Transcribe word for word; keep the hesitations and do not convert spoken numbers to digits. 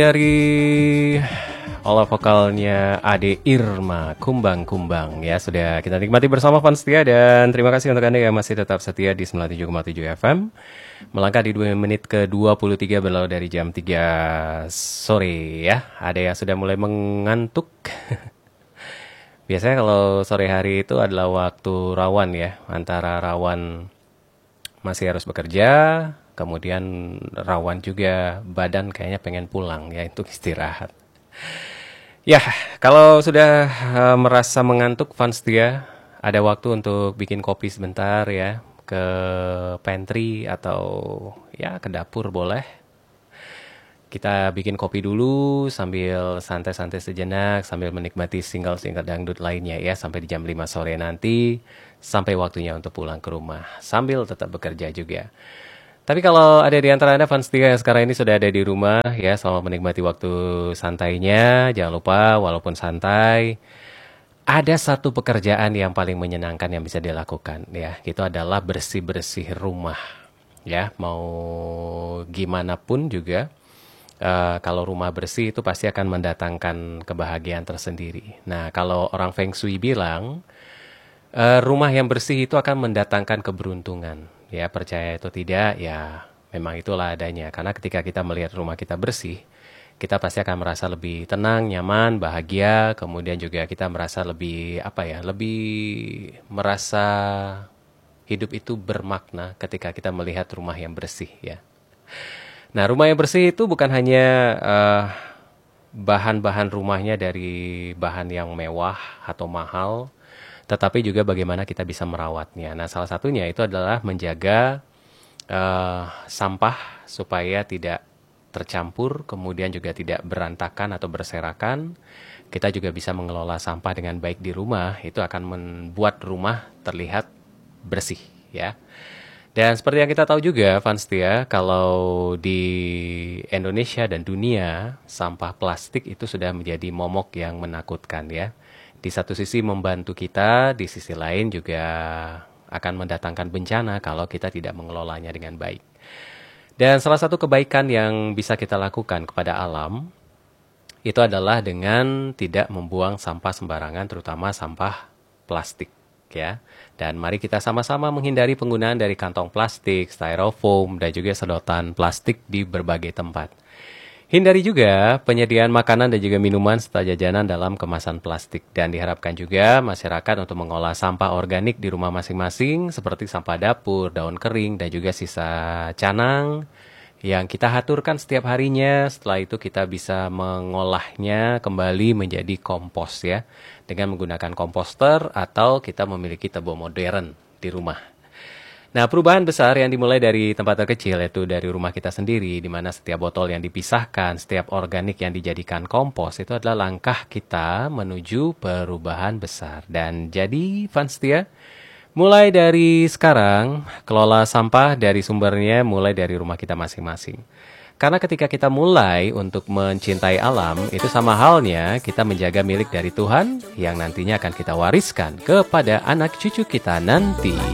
Dari olah vokalnya Ade Irma, Kumbang-Kumbang ya, sudah kita nikmati bersama fans setia. Dan terima kasih untuk Anda yang masih tetap setia di sembilan puluh tujuh koma tujuh F M. Melangkah di dua menit ke dua puluh tiga berlalu dari jam tiga sore ya. Ada yang sudah mulai mengantuk. Biasanya kalau sore hari itu adalah waktu rawan ya, antara rawan masih harus bekerja, kemudian rawan juga badan kayaknya pengen pulang ya, untuk istirahat. Ya, kalau sudah uh, merasa mengantuk fans dia, ada waktu untuk bikin kopi sebentar ya, ke pantry atau ya ke dapur boleh. Kita bikin kopi dulu sambil santai-santai sejenak, sambil menikmati single-single dangdut lainnya ya, sampai di jam lima sore nanti, sampai waktunya untuk pulang ke rumah, sambil tetap bekerja juga. Tapi kalau ada di antara Anda fans tiga yang sekarang ini sudah ada di rumah ya, selamat menikmati waktu santainya. Jangan lupa walaupun santai, ada satu pekerjaan yang paling menyenangkan yang bisa dilakukan ya, itu adalah bersih-bersih rumah ya. Mau gimana pun juga, uh, kalau rumah bersih itu pasti akan mendatangkan kebahagiaan tersendiri. Nah, kalau orang Feng Shui bilang, uh, rumah yang bersih itu akan mendatangkan keberuntungan. Ya, percaya atau tidak, ya memang itulah adanya. Karena ketika kita melihat rumah kita bersih, kita pasti akan merasa lebih tenang, nyaman, bahagia. Kemudian juga kita merasa lebih, apa ya, lebih merasa hidup itu bermakna ketika kita melihat rumah yang bersih ya. Nah, rumah yang bersih itu bukan hanya uh, bahan-bahan rumahnya dari bahan yang mewah atau mahal, tetapi juga bagaimana kita bisa merawatnya. Nah, salah satunya itu adalah menjaga uh, sampah supaya tidak tercampur, kemudian juga tidak berantakan atau berserakan. Kita juga bisa mengelola sampah dengan baik di rumah, itu akan membuat rumah terlihat bersih ya. Dan seperti yang kita tahu juga, fans setia, kalau di Indonesia dan dunia, sampah plastik itu sudah menjadi momok yang menakutkan ya. Di satu sisi membantu kita, di sisi lain juga akan mendatangkan bencana kalau kita tidak mengelolanya dengan baik. Dan salah satu kebaikan yang bisa kita lakukan kepada alam, itu adalah dengan tidak membuang sampah sembarangan, terutama sampah plastik ya. Dan mari kita sama-sama menghindari penggunaan dari kantong plastik, styrofoam, dan juga sedotan plastik di berbagai tempat. Hindari juga penyediaan makanan dan juga minuman serta jajanan dalam kemasan plastik. Dan diharapkan juga masyarakat untuk mengolah sampah organik di rumah masing-masing, seperti sampah dapur, daun kering, dan juga sisa canang yang kita haturkan setiap harinya. Setelah itu kita bisa mengolahnya kembali menjadi kompos ya, dengan menggunakan komposter atau kita memiliki tebo modern di rumah. Nah, perubahan besar yang dimulai dari tempat terkecil, yaitu dari rumah kita sendiri, di mana setiap botol yang dipisahkan, setiap organik yang dijadikan kompos, itu adalah langkah kita menuju perubahan besar. Dan jadi fans setia, mulai dari sekarang, kelola sampah dari sumbernya mulai dari rumah kita masing-masing. Karena ketika kita mulai untuk mencintai alam, itu sama halnya kita menjaga milik dari Tuhan yang nantinya akan kita wariskan kepada anak cucu kita nanti.